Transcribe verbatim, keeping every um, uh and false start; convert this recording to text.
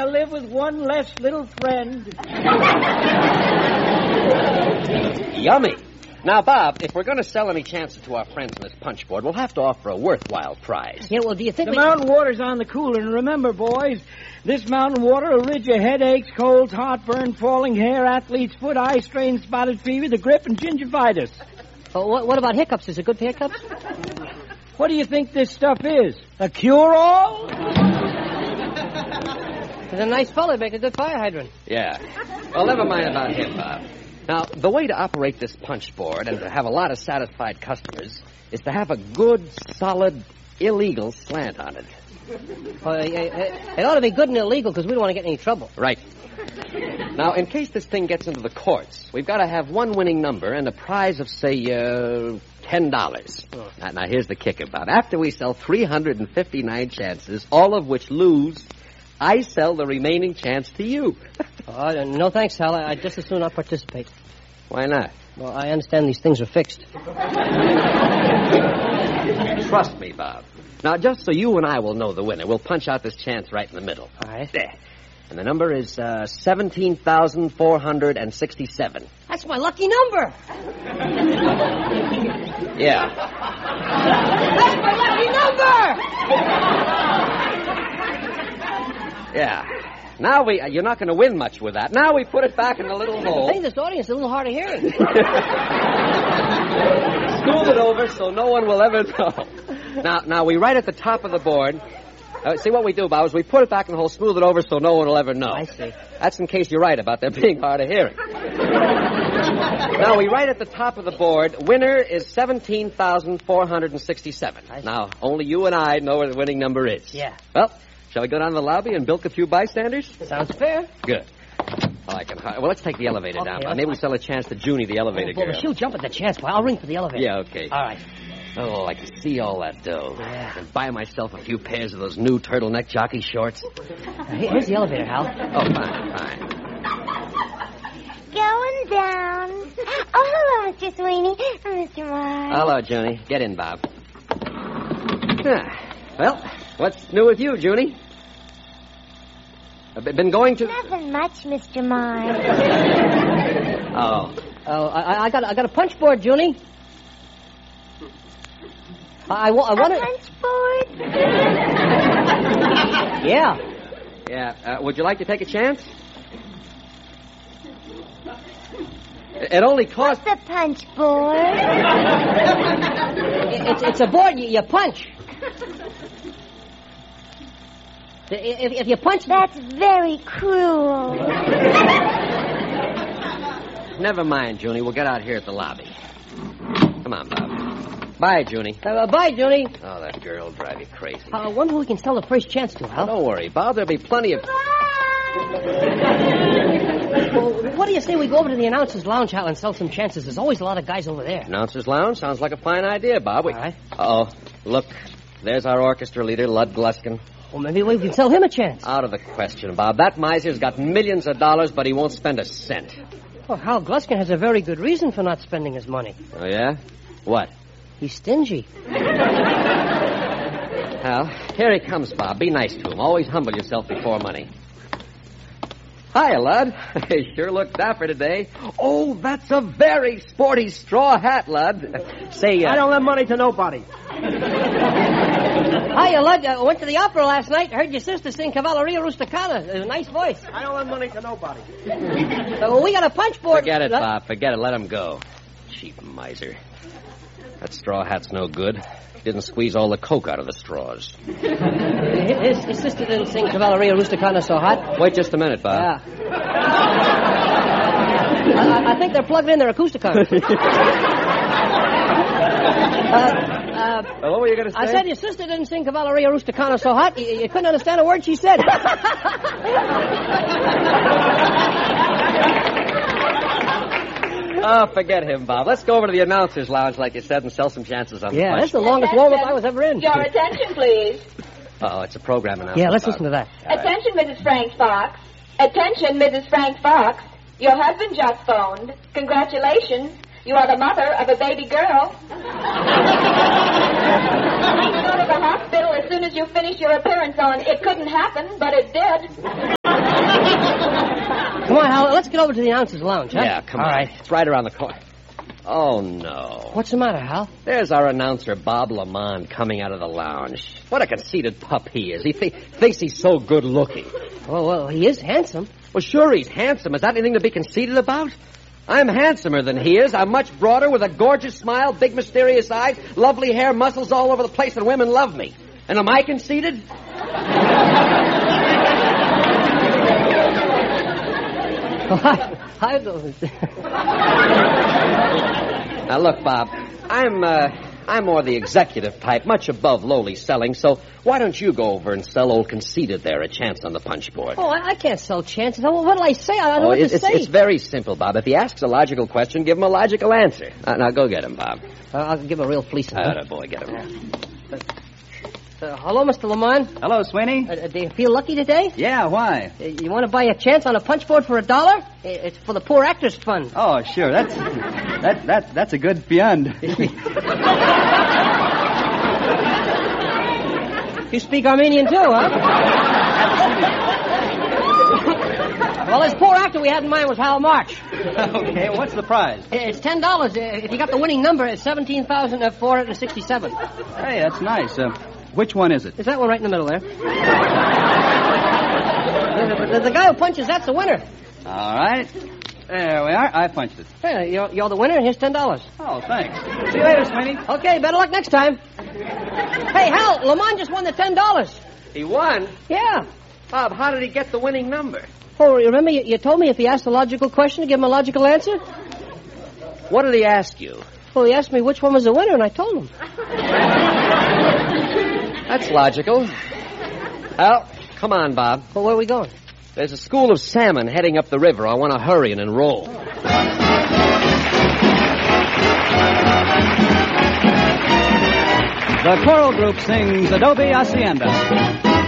live with one less little friend. Yummy. Now, Bob, if we're going to sell any chances to our friends on this punch board, we'll have to offer a worthwhile prize. Yeah, well, do you think The we... mountain water's on the cooler, and remember, boys, this mountain water will rid your headaches, colds, heartburn, falling hair, athlete's foot, eye strain, spotted fever, the grip, and gingivitis. Oh, what, what about hiccups? Is it good for hiccups? What do you think this stuff is? A cure-all? He's a nice fellow. Make a good fire hydrant. Yeah. Well, never mind about him, Bob. Now, the way to operate this punch board and to have a lot of satisfied customers is to have a good, solid, illegal slant on it. Oh, it, it, it ought to be good and illegal because we don't want to get in any trouble. Right. Now, in case this thing gets into the courts, we've got to have one winning number and a prize of, say, uh, ten dollars. Oh. Now, now, here's the kicker, Bob. After we sell three hundred fifty-nine chances, all of which lose, I sell the remaining chance to you. Oh, no thanks, Hal. I'd just as soon not participate. Why not? Well, I understand these things are fixed. Trust me, Bob. Now, just so you and I will know the winner, we'll punch out this chance right in the middle. All right. There. And the number is uh, seventeen thousand four hundred sixty-seven. That's my lucky number. Yeah. That's my lucky number! Yeah. Now we, uh, you're not going to win much with that. Now we put it back in the little hole. I think this audience is a little hard of hearing. Smooth it over so no one will ever know. Now, now we write at the top of the board. Uh, see, what we do, Bob, is we put it back in the hole, smooth it over so no one will ever know. I see. That's in case you're right about there being hard of hearing. Now, we write at the top of the board, winner is seventeen thousand four hundred sixty-seven. Now, only you and I know where the winning number is. Yeah. Well, shall we go down to the lobby and bilk a few bystanders? Sounds fair. Good. Oh, I can. Well, let's take the elevator Okay, down. let's- Maybe we sell a chance to Junie, the elevator Well, girl. she'll jump at the chance, boy. I'll ring for the elevator. Yeah, okay. All right. Oh, I can see all that dough. Yeah. And buy myself a few pairs of those new turtleneck jockey shorts. Here's the elevator, Hal. Oh, fine, fine. Going down. Oh, hello, Mister Sweeney. Oh, Mister Mars. Hello, Junie. Get in, Bob. Ah, well, what's new with you, Junie? I've been going to... Nothing much, Mister Mars. Oh. Oh, I, I got I got a punch board, Junie. I, I, wa- I want A to... punch board? Yeah. Yeah, uh, would you like to take a chance? It only costs... What's a punch board? It, it's, it's a board you, you punch. If, if you punch... That's very cruel. Never mind, Junie. We'll get out here at the lobby. Come on, Bob. Bye, Junie. Uh, bye, Junie. Oh, that girl will drive you crazy. I uh, wonder who we can sell the first chance to, Oh, Hal. don't worry, Bob. There'll be plenty of... Well, what do you say we go over to the announcer's lounge, Hal, and sell some chances? There's always a lot of guys over there. Announcer's Lounge? Sounds like a fine idea, Bob. We... All right. Uh-oh. Look, there's our orchestra leader, Lud Gluskin. Well, maybe we can sell him a chance. Out of the question, Bob. That miser's got millions of dollars, but he won't spend a cent. Well, Hal Gluskin has a very good reason for not spending his money. Oh, yeah? What? He's stingy. Well, here he comes, Bob. Be nice to him. Always humble yourself before money. Hiya, Lud. You sure look dapper today. Oh, that's a very sporty straw hat, Lud. Say, uh... I don't lend money to nobody. Hiya, Lud. I uh, went to the opera last night. Heard your sister sing Cavalleria Rusticana. It was a nice voice. I don't lend money to nobody. Uh, well, we got a punch board. Forget it, Lud. Bob. Forget it. Let him go. Cheap miser. That straw hat's no good. Didn't squeeze all the coke out of the straws. His, his sister didn't sing Cavalleria Rusticana so hot. Wait just a minute, Bob. Yeah. I, I think they're plugged in their acousticons. uh, uh, Well, what were you going to say? I said your sister didn't sing Cavalleria Rusticana so hot, you, you couldn't understand a word she said. Oh, forget him, Bob. Let's go over to the announcer's lounge, like you said, and sell some chances on Yeah, punch. that's the longest warm-up I was ever in. Your attention, please. Oh, it's a program announcement. Yeah, let's Bob. listen to that. All right. Attention, Missus Frank Fox. Attention, Missus Frank Fox. Your husband just phoned. Congratulations. You are the mother of a baby girl. Please go to the hospital as soon as you finish your appearance on It Couldn't Happen, but It Did. let's get over to the announcer's lounge, huh? Yeah, come All on. right. It's right around the corner. Oh, no. What's the matter, Hal? There's our announcer, Bob Lamont, coming out of the lounge. What a conceited pup he is. He th- thinks he's so good looking. Well, well, he is handsome. Well, sure, he's handsome. Is that anything to be conceited about? I'm handsomer than he is. I'm much broader with a gorgeous smile, big mysterious eyes, lovely hair, muscles all over the place, and women love me. And am I conceited? I, I don't... Now, look, Bob, I'm, uh, I'm more the executive type, much above lowly selling, so why don't you go over and sell old Conceited there a chance on the punch board? Oh, I, I can't sell chances. What will I say? I don't know oh, what it's, to say. It's very simple, Bob. If he asks a logical question, give him a logical answer. Uh, now, go get him, Bob. Uh, I'll give him a real fleecing. Uh, Huh? boy, get him. Uh, hello, Mister Lamont. Hello, Sweeney. Uh, do you feel lucky today? Yeah, why? Uh, you want to buy a chance on a punch board for a dollar? It's for the Poor Actors Fund. Oh, sure. That's that that that's a good fund. You speak Armenian too, huh? Well, this poor actor we had in mind was Hal March. Okay, what's the prize? It's ten dollars. If you got the winning number, it's seventeen thousand four hundred sixty-seven. Hey, that's nice. Uh, which one is it? Is that one right in the middle there? the, the, the guy who punches, that's the winner. All right. There we are. I punched it. Yeah, you're, you're the winner, and here's ten dollars. Oh, thanks. See you later, Sweeney. Okay, better luck next time. Hey, Hal, Lamont just won the ten dollars. He won? Yeah. Bob, how did he get the winning number? Oh, remember you, you told me if he asked a logical question to give him a logical answer? What did he ask you? Well, he asked me which one was the winner, and I told him. That's logical. Well, come on, Bob. Well, where are we going? There's a school of salmon heading up the river. I want to hurry and enroll. The choral group sings Adobe Hacienda.